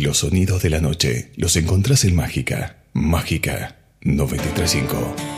Los sonidos de la noche los encontrás en Mágica. Mágica 93.5.